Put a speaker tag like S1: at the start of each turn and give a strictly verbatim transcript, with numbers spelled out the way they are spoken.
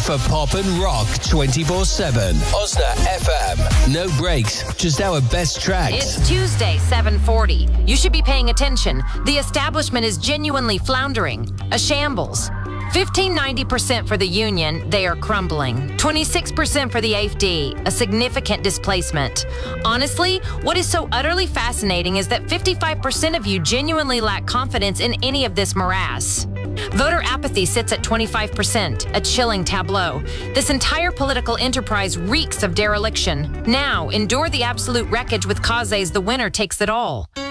S1: for pop and rock twenty-four seven. Osna F M. No breaks, just our best tracks.
S2: It's Tuesday, seven forty. You should be paying attention. The establishment is genuinely floundering. A shambles. fifteen ninety percent for the Union, they are crumbling. twenty-six percent for the A F D, a significant displacement. Honestly, what is so utterly fascinating is that fifty-five percent of you genuinely lack confidence in any of this morass. Voter apathy sits at twenty-five percent, a chilling tableau. This entire political enterprise reeks of dereliction. Now, endure the absolute wreckage with causes the winner takes it all.